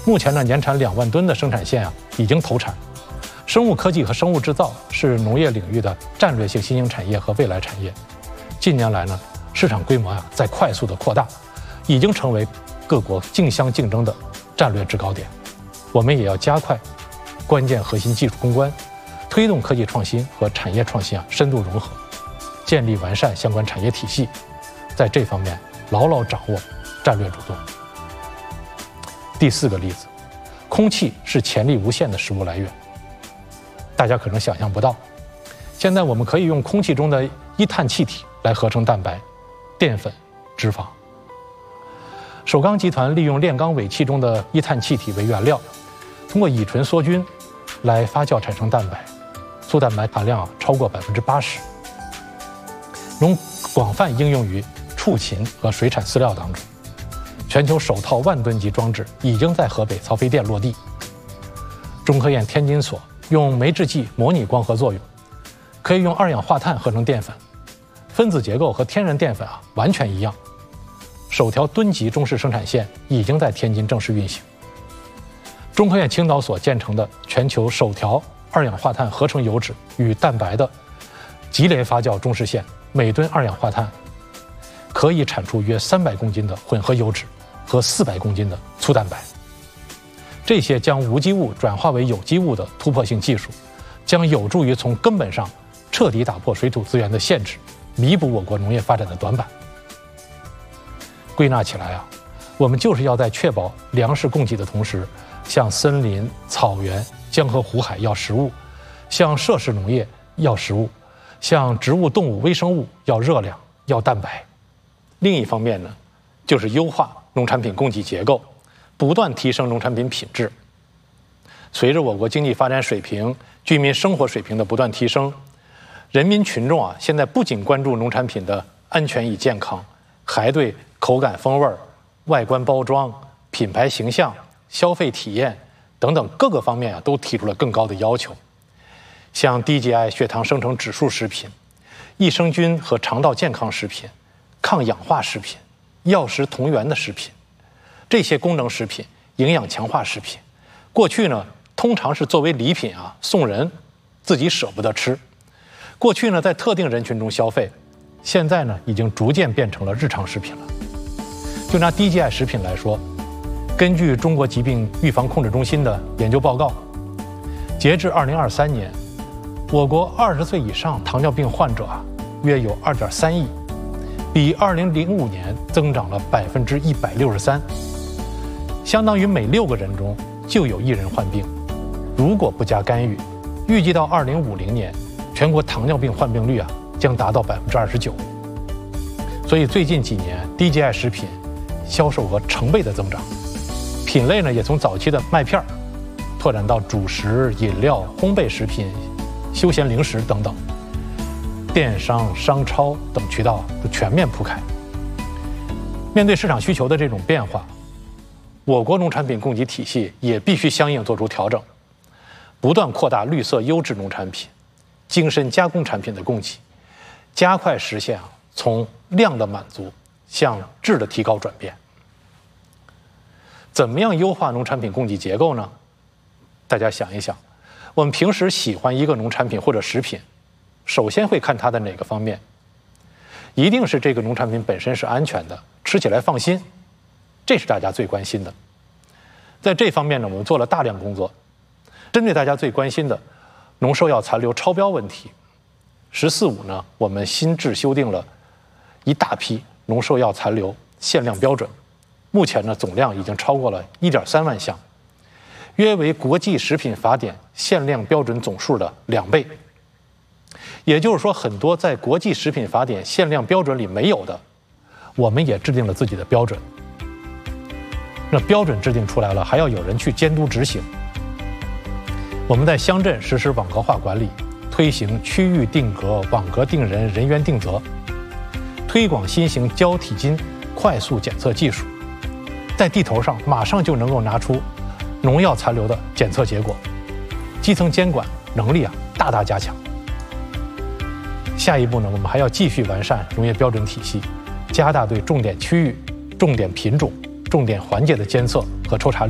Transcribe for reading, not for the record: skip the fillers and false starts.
目前呢，年产2万吨的生产线已经投产。生物科技和生物制造是农业领域的战略性新兴产业和未来产业。近年来呢，市场规模在快速的扩大，已经成为各国竞相竞争的战略制高点。我们也要加快关键核心技术攻关，推动科技创新和产业创新深度融合，建立完善相关产业体系，在这方面牢牢掌握战略主动。第4个例子，空气是潜力无限的食物来源。大家可能想象不到，现在我们可以用空气中的一碳气体来合成蛋白、淀粉、脂肪。首钢集团利用炼钢尾气中的一碳气体为原料，通过乙醇梭菌来发酵产生蛋白，粗蛋白含量超过80%，能广泛应用于畜禽和水产饲料当中。全球首套10000吨级装置已经在河北曹妃甸落地。中科院天津所用酶制剂模拟光合作用，可以用二氧化碳合成淀粉，分子结构和天然淀粉完全一样。首条吨级中式生产线已经在天津正式运行。中科院青岛所建成的全球首条二氧化碳合成油脂与蛋白的级联发酵中式线，每吨二氧化碳可以产出约300公斤的混合油脂和400公斤的粗蛋白。这些将无机物转化为有机物的突破性技术，将有助于从根本上彻底打破水土资源的限制，弥补我国农业发展的短板。归纳起来我们就是要在确保粮食供给的同时，向森林、草原、江河湖海要食物，向设施农业要食物，向植物动物微生物要热量、要蛋白。另一方面呢，就是优化农产品供给结构，不断提升农产品品质。随着我国经济发展水平、居民生活水平的不断提升，人民群众现在不仅关注农产品的安全与健康，还对口感风味、外观包装、品牌形象、消费体验等等各个方面都提出了更高的要求。像低 GI 血糖生成指数食品、益生菌和肠道健康食品、抗氧化食品、药食同源的食品，这些功能食品、营养强化食品，过去呢通常是作为礼品送人，自己舍不得吃。过去呢在特定人群中消费，现在呢已经逐渐变成了日常食品了。就拿低 GI 食品来说，根据中国疾病预防控制中心的研究报告，截至2023年，我国20岁以上糖尿病患者约有2.3亿，比2005年增长了163%，相当于每6个人中就有1人患病。如果不加干预，预计到2050年，全国糖尿病患病率将达到29%。所以最近几年，低 GI 食品销售额成倍的增长，品类呢也从早期的麦片拓展到主食、饮料、烘焙食品、休闲零食等等，电商、商超等渠道都全面铺开。面对市场需求的这种变化，我国农产品供给体系也必须相应做出调整，不断扩大绿色优质农产品、精深加工产品的供给，加快实现从量的满足向质的提高转变。怎么样优化农产品供给结构呢？大家想一想，我们平时喜欢一个农产品或者食品，首先会看它的哪个方面？一定是这个农产品本身是安全的，吃起来放心，这是大家最关心的。在这方面呢，我们做了大量工作，针对大家最关心的农兽药残留超标问题，14.5呢，我们新制修订了一大批农兽药残留限量标准，目前呢总量已经超过了1.3万项，约为国际食品法典限量标准总数的2倍。也就是说，很多在国际食品法典限量标准里没有的，我们也制定了自己的标准。那标准制定出来了，还要有人去监督执行。我们在乡镇实施网格化管理，推行区域定格、网格定人、人员定责，推广新型胶体金快速检测技术，在地头上马上就能够拿出农药残留的检测结果，基层监管能力大大加强。下一步呢，我们还要继续完善农业标准体系，加大对重点区域、重点品种、重点环节的监测和抽查。